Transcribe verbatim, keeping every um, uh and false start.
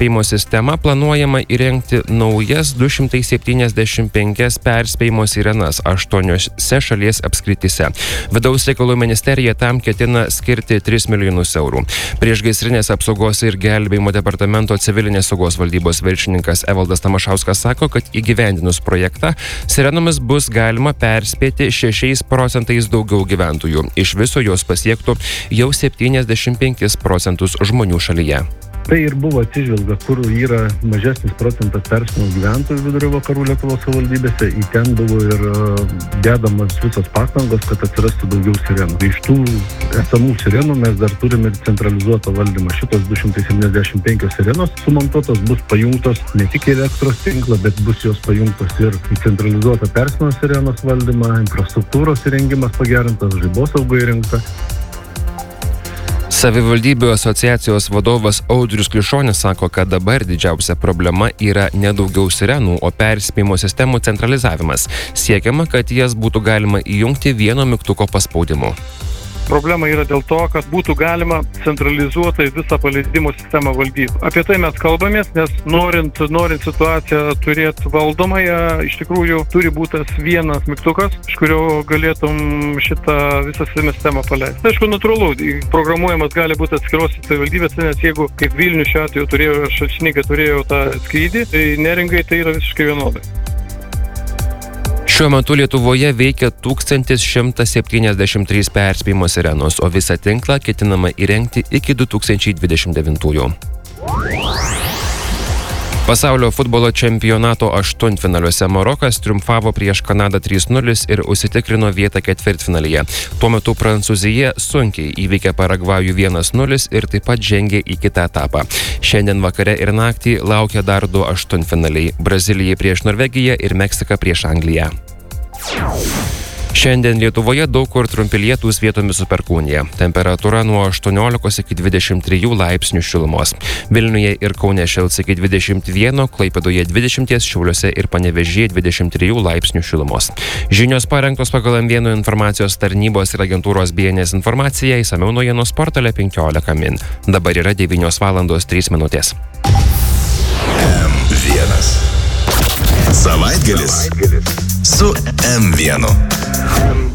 perspėjimo sistemą planuojama įrengti naujas du šimtai septyniasdešimt penkias perspėjimo sirenas aštuoniose šalies apskrityse. Vidaus reikalų ministerija tam ketina skirti tris milijonus eurų. Priešgaisrinės apsaugos ir gelbėjimo departamento civilinės saugos valdybos viršininkas Evaldas Tamašauskas sako, kad įgyvendinus projektą sirenomis bus galima perspėti šešiais procentais daugiau gyventojų. Iš viso jos pasiektų jau septyniasdešimt penkis procentus žmonių šalyje. Tai ir buvo atsižvelga, kur yra mažesnis procentas perspėjimo gyventojų vidurio vakarų Lietuvos savivaldybėse. Į ten buvo ir dedamas visos pastangos, kad atsirastų daugiau sirenų. Iš tų esamų sirenų mes dar turime ir centralizuotą valdymą. Šitos du šimtai septyniasdešimt penkios sirenos sumontuotos bus pajungtos ne tik į elektros tinklą, bet bus jos pajungtos ir į centralizuotą perspėjimo sirenos valdymą, infrastruktūros įrengimas pagerintas, žaibosauga įrengta. Savivaldybių asociacijos vadovas Audrius Klišonis sako, kad dabar didžiausia problema yra ne daugiau sirenų, o perspėjimo sistemų centralizavimas. Siekiama, kad jas būtų galima įjungti vieno mygtuko paspaudimu. Problema yra dėl to, kad būtų galima centralizuotai visą paleidimo sistemą valdyti. Apie tai mes kalbamės, nes norint, norint situaciją turėti valdomąją, iš tikrųjų turi būti tas vienas mygtukas, iš kurio galėtum šitą visą sistemą paleisti. Aišku, natūralu, programuojamas gali būti atskiros savivaldybės, nes jeigu kaip Vilnius šiuo atveju turėjo, Šalčininkai turėjo tą skrydį, tai Neringai tai yra visiškai vienodai. Šiuo metu Lietuvoje veikia tūkstantis šimtas septyniasdešimt trys perspėjimo sirenos, o visą tinklą ketinama įrengti iki du tūkstančiai dvidešimt devintųjų. Pasaulio futbolo čempionato aštuntfinaliuose Marokas triumfavo prieš Kanadą trys nulis ir užsitikrino vietą ketvirtfinalyje. Tuo metu Prancūzija sunkiai įveikė Paragvajų vienas nulis ir taip pat žengė į kitą etapą. Šiandien vakare ir naktį laukia dar du aštuntfinaliai – Brazilija prieš Norvegiją ir Meksika prieš Angliją. Šiandien Lietuvoje daug kur trumpi lietūs, vietomis su perkūnija. Temperatūra nuo aštuoniolikos iki dvidešimt trijų laipsnių šilumos. Vilniuje ir Kaune šils iki dvidešimt vieno, Klaipėdoje dvidešimt, Šiauliuose ir Panevėžyje dvidešimt trijų laipsnių šilumos. Žinios parengtos pagal M vienas informacijos tarnybos ir agentūros B N S informaciją, išsamiau naujienos portale penkiolika min. Dabar yra devynios valandos trys minutės. M vienas. Savaitgalis su M vienu.